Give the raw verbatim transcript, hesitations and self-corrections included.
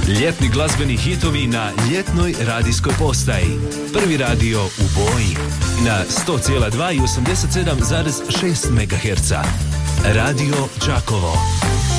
Ljetni glazbeni hitovi na ljetnoj radijskoj postaji. Prvi radio u boji. Na sto zarez dva i osamdeset sedam zarez šest megaherca. Radio Đakovo.